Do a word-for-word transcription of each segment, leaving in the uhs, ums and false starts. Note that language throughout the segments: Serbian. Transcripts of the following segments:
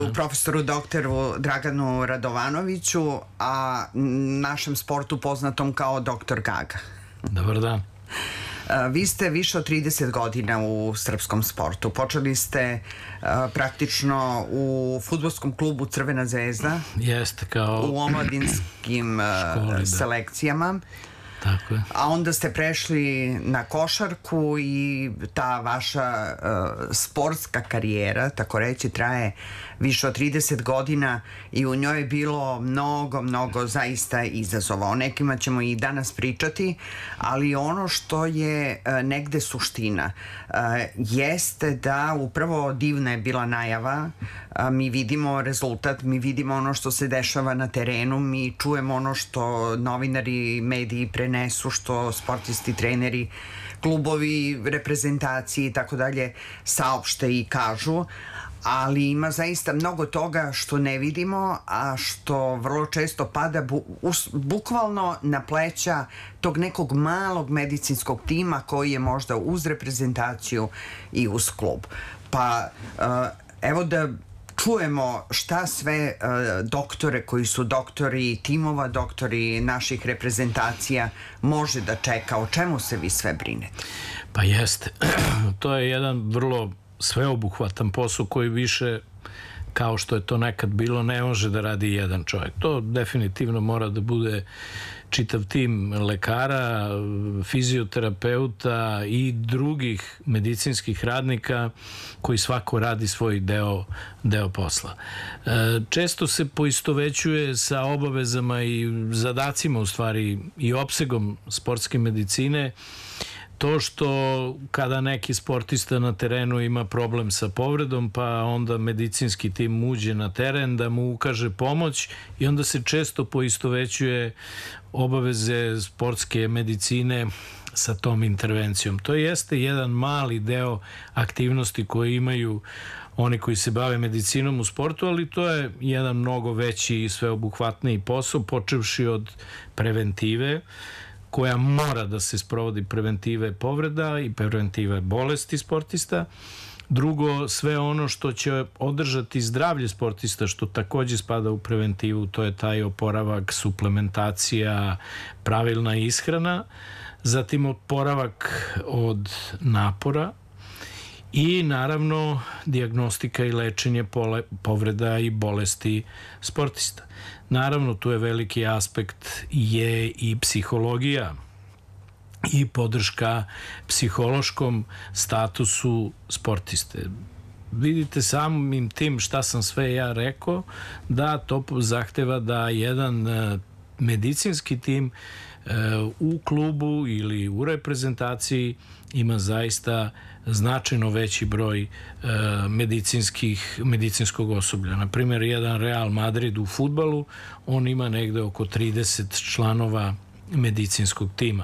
profesoru doktoru Draganu Radovanoviću, a našem sportu poznatom kao doktor Gaga. Dobar dan. Vi ste više od trideset godina u srpskom sportu. Počeli ste praktično u fudbalskom klubu Crvena zvezda. Jeste, kao u omladinskim selekcijama. Tako je. A onda ste prešli na košarku i ta vaša uh, sportska karijera, tako reći, traje više od trideset godina i u njoj je bilo mnogo, mnogo zaista izazova. O nekima ćemo i danas pričati, ali ono što je uh, negde suština uh, jeste da upravo divna je bila najava. Uh, mi vidimo rezultat, mi vidimo ono što se dešava na terenu, mi čujemo ono što novinari, mediji pre nesu, što sportisti, treneri, klubovi, reprezentacije i tako dalje saopšte i kažu, ali ima zaista mnogo toga što ne vidimo, a što vrlo često pada bu, us, bukvalno na pleća tog nekog malog medicinskog tima koji je možda uz reprezentaciju i uz klub. Pa uh, evo da čujemo šta sve uh, doktore koji su doktori timova, doktori naših reprezentacija može da čeka, o čemu se vi sve brinete? Pa jeste, to je jedan vrlo sveobuhvatan posao koji više, kao što je to nekad bilo, ne može da radi jedan čovjek. To definitivno mora da bude čitav tim lekara, fizioterapeuta i drugih medicinskih radnika koji svako radi svoj deo, deo posla. Često se poistovećuje sa obavezama i zadacima, u stvari, i opsegom sportske medicine to što kada neki sportista na terenu ima problem sa povredom, pa onda medicinski tim uđe na teren da mu ukaže pomoć i onda se često poistovećuje obaveze sportske medicine sa tom intervencijom. To jeste jedan mali deo aktivnosti koje imaju oni koji se bave medicinom u sportu, ali to je jedan mnogo veći i sveobuhvatniji posao, počevši od preventive, koja mora da se sprovodi, preventive povreda i preventive bolesti sportista. Drugo, sve ono što će održati zdravlje sportista, što takođe spada u preventivu, to je taj oporavak, suplementacija, pravilna ishrana, zatim oporavak od napora i naravno dijagnostika i lečenje povreda i bolesti sportista. Naravno, tu je veliki aspekt je i psihologija i podrška psihološkom statusu sportiste. Vidite samim tim šta sam sve ja rekao, da to zahteva da jedan medicinski tim u klubu ili u reprezentaciji ima zaista značajno veći broj medicinskih, medicinskog osoblja. Na primjer, jedan Real Madrid u fudbalu, on ima negde oko trideset članova medicinskog tima.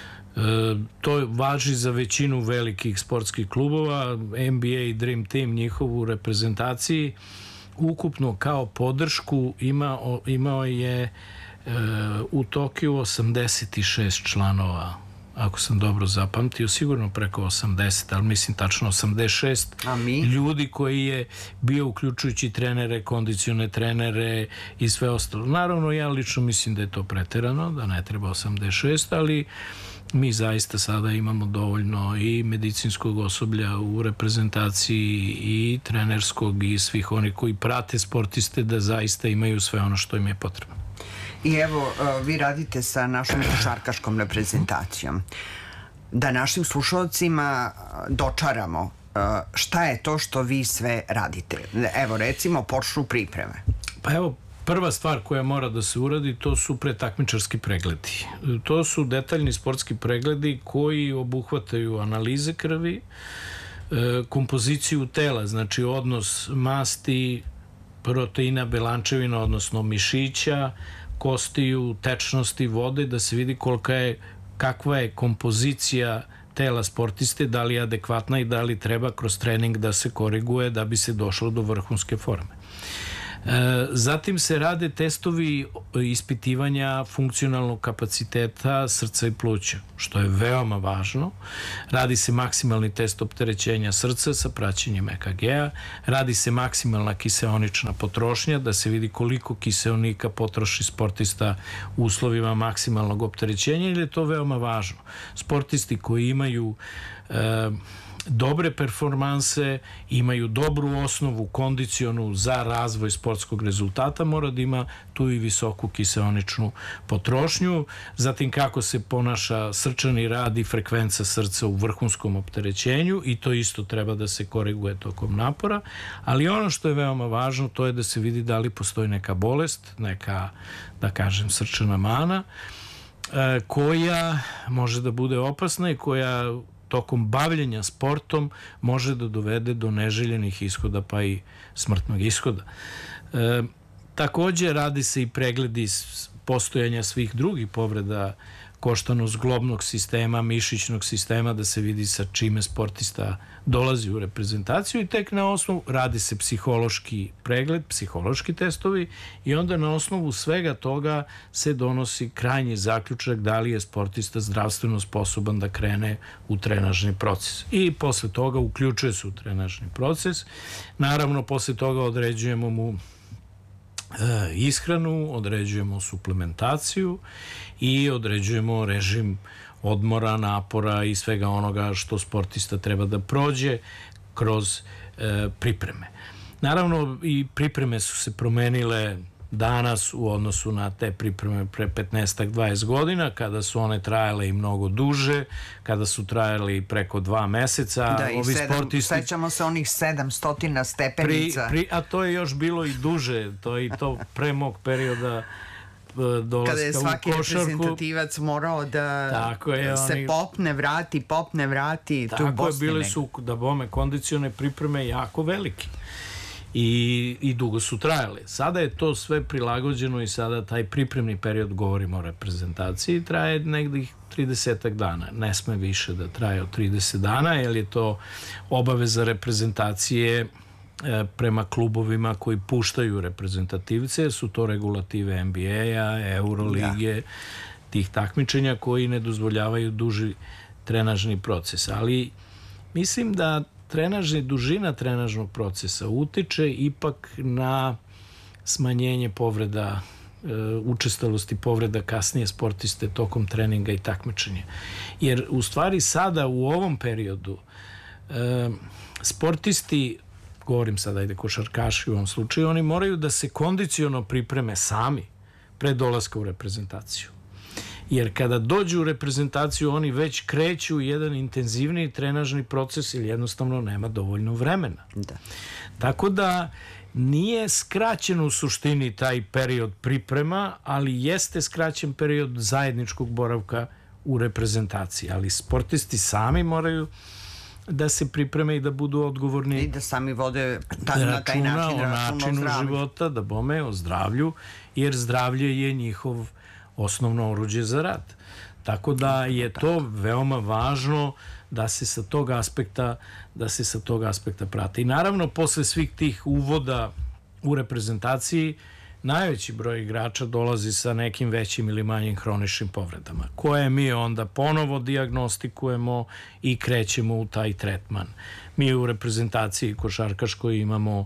To važi za većinu velikih sportskih klubova. N B A i Dream Team, njihovu reprezentaciji, ukupno kao podršku imao, imao je u Tokiju osamdeset šest članova, ako sam dobro zapamtio, sigurno preko osamdeset, ali mislim tačno osamdeset šest ljudi koji je bio, uključujući trenere, kondicione trenere i sve ostalo. Naravno, ja lično mislim da je to preterano, da ne treba osamdeset šest, ali mi zaista sada imamo dovoljno i medicinskog osoblja u reprezentaciji i trenerskog i svih onih koji prate sportiste da zaista imaju sve ono što im je potrebno. I evo, vi radite sa našom košarkaškom reprezentacijom. Da našim slušalcima dočaramo šta je to što vi sve radite. Evo, recimo, počnu pripreme. Pa evo, prva stvar koja mora da se uradi, to su pretakmičarski pregledi. To su detaljni sportski pregledi koji obuhvataju analize krvi, kompoziciju tela, znači odnos masti, proteina, belančevina, odnosno mišića, kostiju, tečnosti, vode, da se vidi kolika je, kakva je kompozicija tela sportiste, da li je adekvatna i da li treba kroz trening da se koriguje da bi se došlo do vrhunske forme. Zatim se rade testovi ispitivanja funkcionalnog kapaciteta srca i pluća, što je veoma važno. Radi se maksimalni test opterećenja srca sa praćenjem E K G-a, radi se maksimalna kiseonična potrošnja, da se vidi koliko kiseonika potroši sportista u uslovima maksimalnog opterećenja, ili je to veoma važno. Sportisti koji imaju e, dobre performanse, imaju dobru osnovu kondicionu za razvoj sportskog rezultata, mora da ima tu i visoku kiseoničnu potrošnju. Zatim kako se ponaša srčani rad i frekvenca srca u vrhunskom opterećenju, i to isto treba da se koriguje tokom napora, ali ono što je veoma važno, to je da se vidi da li postoji neka bolest, neka, da kažem, srčana mana, koja može da bude opasna i koja tokom bavljenja sportom može da dovede do neželjenih ishoda, pa i smrtnog ishoda. E, takođe radi se i pregledi postojanja svih drugih povreda koštano-zglobnog sistema, mišićnog sistema, da se vidi sa čime sportista dolazi u reprezentaciju, i tek na osnovu radi se psihološki pregled, psihološki testovi, i onda na osnovu svega toga se donosi krajnji zaključak da li je sportista zdravstveno sposoban da krene u trenažni proces. I posle toga uključuje se u trenažni proces. Naravno, posle toga određujemo mu ishranu, određujemo suplementaciju i određujemo režim odmora, napora i svega onoga što sportista treba da prođe kroz e, pripreme. Naravno, i pripreme su se promenile danas u odnosu na te pripreme pre petnaest do dvadeset godina, kada su one trajale i mnogo duže, kada su trajale i preko dva meseca. Da, i sedam, sećamo se onih sedamstotina stepenica. Pri, pri, a to je još bilo i duže, to je i to pre mog perioda dolaska kada je svaki reprezentativac morao da je, se oni, popne, vrati, popne, vrati. Tako tu je, bile su da bome kondicione pripreme jako velike. I, i dugo su trajale. Sada je to sve prilagođeno i sada taj pripremni period, govorimo o reprezentaciji, traje negdje tridesetak dana. Ne sme više da traje od trideset dana, jer je to obaveza reprezentacije e, prema klubovima koji puštaju reprezentativce, jer su to regulative N B A-a, Eurolige, ja. tih takmičenja koji ne dozvoljavaju duži trenažni proces. Ali mislim da trenažni, dužina trenažnog procesa utiče ipak na smanjenje povreda, e, učestalosti povreda kasnije sportiste tokom treninga i takmičenja. Jer u stvari sada u ovom periodu e, sportisti, govorim sada ajde košarkaši u ovom slučaju, oni moraju da se kondiciono pripreme sami pre dolaska u reprezentaciju. Jer kada dođu u reprezentaciju, oni već kreću u jedan intenzivniji trenažni proces ili jednostavno nema dovoljno vremena. Da. Tako da nije skraćen u suštini taj period priprema, ali jeste skraćen period zajedničkog boravka u reprezentaciji. Ali sportisti sami moraju da se pripreme i da budu odgovorni. I da sami vode ta, na taj način o načinu života, da bome o zdravlju, jer zdravlje je njihov osnovno oruđe za rad. Tako da je to veoma važno da se sa tog aspekta da se sa tog aspekta prati. I naravno, posle svih tih uvoda u reprezentaciji, najveći broj igrača dolazi sa nekim većim ili manjim hroničnim povredama, koje mi onda ponovo dijagnostikujemo i krećemo u taj tretman. Mi u reprezentaciji košarkaškoj imamo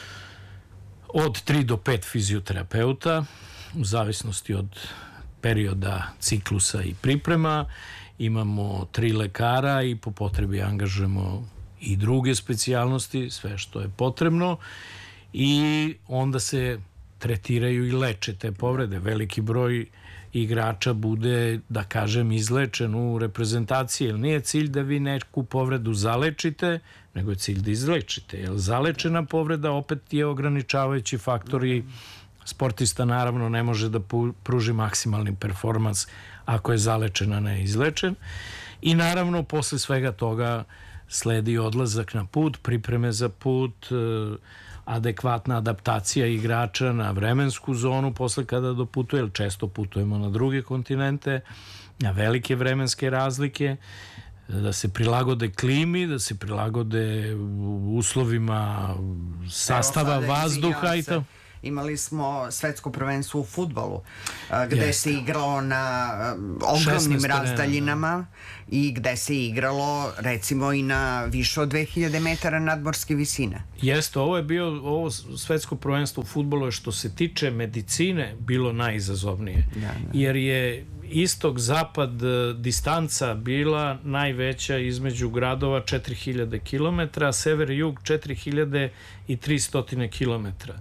od tri do pet fizioterapeuta, u zavisnosti od perioda ciklusa i priprema. Imamo tri lekara i po potrebi angažujemo i druge specijalnosti, sve što je potrebno, i onda se tretiraju i leče te povrede. Veliki broj igrača bude, da kažem, izlečen u reprezentaciji, jer nije cilj da vi neku povredu zalečite, nego je cilj da izlečite. Jer zalečena povreda opet je ograničavajući faktor i sportista naravno ne može da pruži maksimalni performans ako je zalečen, a ne izlečen. I naravno posle svega toga sledi odlazak na put, pripreme za put, adekvatna adaptacija igrača na vremensku zonu posle kada doputuje, jer često putujemo na druge kontinente, na velike vremenske razlike, da se prilagode klimi, da se prilagode uslovima sastava vazduha i to. imali smo svetsko prvenstvo u fudbalu, gde Jeste. se igralo na ogromnim razdaljinama i gde se igralo recimo i na više od dve hiljade metara nadmorske visine. Jeste, ovo je bio, ovo svetsko prvenstvo u fudbalu je što se tiče medicine bilo najizazovnije, da, da. jer je istok-zapad distanca bila najveća između gradova četiri hiljade kilometara, a sever-jug četiri hiljade tristo kilometara.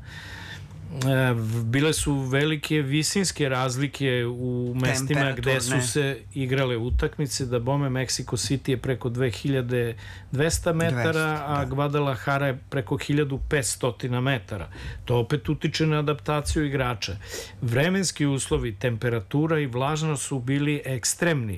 Bile su velike visinske razlike u mestima gde su se igrale utakmice, da bome Mexico City je preko dve hiljade dvesta metara, a Guadalajara je preko hiljadu petsto metara. To opet utiče na adaptaciju igrača. Vremenski uslovi, temperatura i vlažnost su bili ekstremni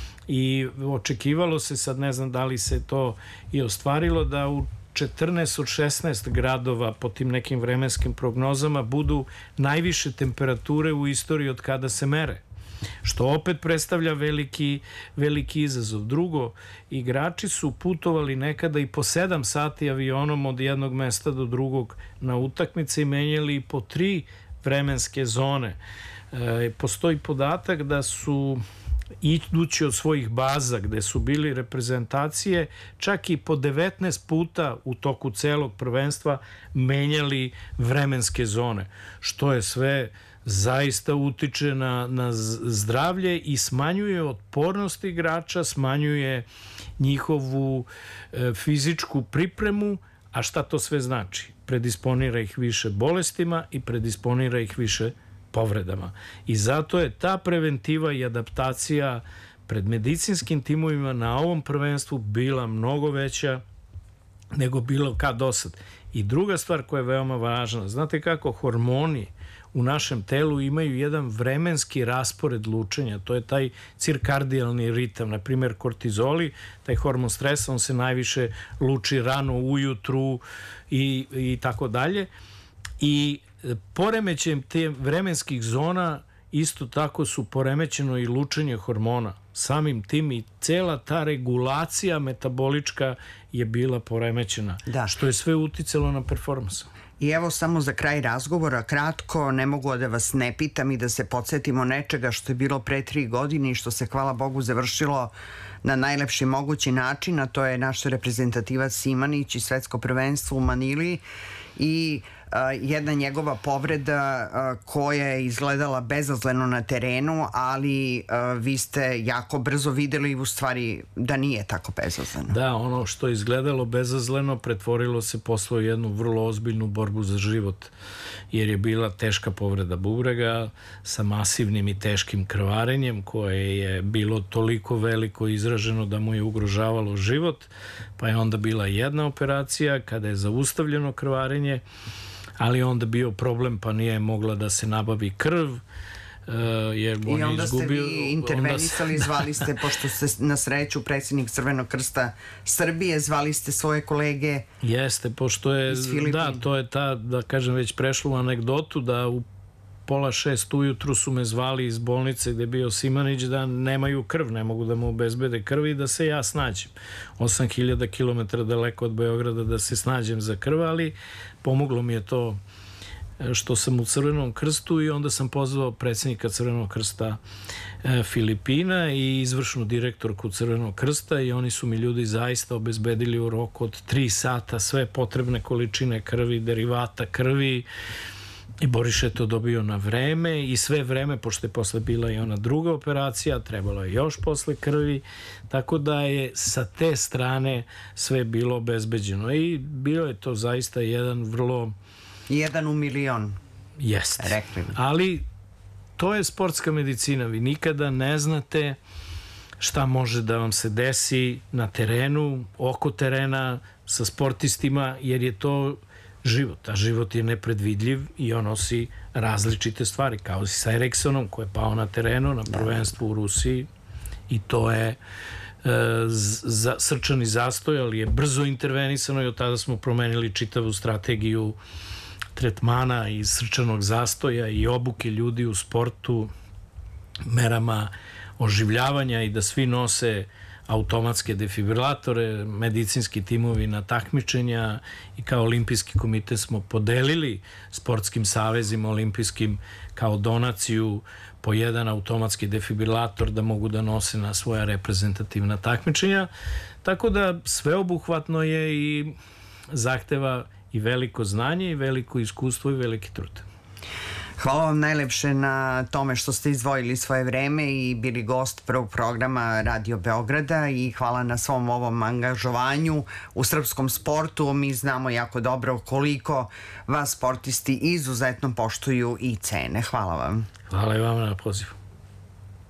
i očekivalo se, sad ne znam da li se to i ostvarilo, da u četrnaest od šesnaest gradova po tim nekim vremenskim prognozama budu najviše temperature u istoriji od kada se mere, što opet predstavlja veliki, veliki izazov. Drugo, igrači su putovali nekada i po sedam sati avionom od jednog mesta do drugog na utakmice i menjali po tri vremenske zone. E, postoji podatak da su idući od svojih baza gde su bili reprezentacije čak i po devetnaest puta u toku celog prvenstva menjali vremenske zone, što je sve zaista utiče na, na zdravlje i smanjuje otpornost igrača, smanjuje njihovu e, fizičku pripremu, a šta to sve znači? Predisponira ih više bolestima i predisponira ih više povredama. I zato je ta preventiva i adaptacija pred medicinskim timovima na ovom prvenstvu bila mnogo veća nego bilo kad dosad. I druga stvar koja je veoma važna, znate kako hormoni u našem telu imaju jedan vremenski raspored lučenja, to je taj cirkadijalni ritam, na primjer kortizoli, taj hormon stresa, on se najviše luči rano ujutru i, i tako dalje. I poremećajem te vremenskih zona isto tako su poremećeno i lučenje hormona. Samim tim i cela ta regulacija metabolička je bila poremećena, da. Što je sve uticalo na performans. I evo samo za kraj razgovora, kratko, ne mogu da vas ne pitam i da se podsjetimo nečega što je bilo pre tri godine i što se, hvala Bogu, završilo na najlepši mogući način, a to je naš reprezentativac Simanić i svetsko prvenstvo u Manili i Uh, jedna njegova povreda uh, koja je izgledala bezazleno na terenu, ali uh, vi ste jako brzo videli u stvari da nije tako bezazleno. Da, ono što je izgledalo bezazleno pretvorilo se posle u jednu vrlo ozbiljnu borbu za život, jer je bila teška povreda bubrega sa masivnim i teškim krvarenjem koje je bilo toliko veliko izraženo da mu je ugrožavalo život, pa je onda bila jedna operacija kada je zaustavljeno krvarenje, ali onda bio problem pa nije mogla da se nabavi krv, jer on i onda je izgubio, ste vi intervenisali, onda... zvali ste, pošto ste na sreću predsjednik Crvenog krsta Srbije, zvali ste svoje kolege. Jeste, pošto je, da, to je ta, da kažem, već prešlo u anegdotu da u pola šest ujutru su me zvali iz bolnice gde je bio Simanić da nemaju krv, ne mogu da mu obezbede krv i da se ja snađem. osam hiljada kilometara daleko od Beograda da se snađem za krv, ali pomoglo mi je to što sam u Crvenom krstu i onda sam pozvao predsjednika Crvenog krsta Filipina i izvršnu direktorku Crvenog krsta i oni su mi ljudi zaista obezbedili u roku od tri sata sve potrebne količine krvi, derivata krvi. I Boriša je to dobio na vreme i sve vreme, pošto je posle bila i ona druga operacija, trebalo je još posle krvi, tako da je sa te strane sve bilo obezbeđeno i bio je to zaista jedan vrlo... Jedan u milion. Jeste. Rekli. Ali to je sportska medicina, vi nikada ne znate šta može da vam se desi na terenu, oko terena, sa sportistima, jer je to život, a život je nepredvidljiv i on nosi različite stvari, kao i sa Eriksonom koji je pao na terenu na prvenstvu u Rusiji i to je e, za, srčani zastoj, ali je brzo intervenisano i od tada smo promenili čitavu strategiju tretmana i srčanog zastoja i obuke ljudi u sportu, merama oživljavanja i da svi nose automatske defibrilatore, medicinski timovi na takmičenja i kao olimpijski komitet smo podelili sportskim savezima olimpijskim kao donaciju po jedan automatski defibrilator da mogu da nose na svoja reprezentativna takmičenja. Tako da sveobuhvatno je i zahteva i veliko znanje i veliko iskustvo i veliki trud. Hvala vam najlepše na tome što ste izdvojili svoje vreme i bili gost prvog programa Radio Beograda i hvala na svom ovom angažovanju u srpskom sportu. Mi znamo jako dobro koliko vas sportisti izuzetno poštuju i cene. Hvala vam. Hvala i vama na pozivu.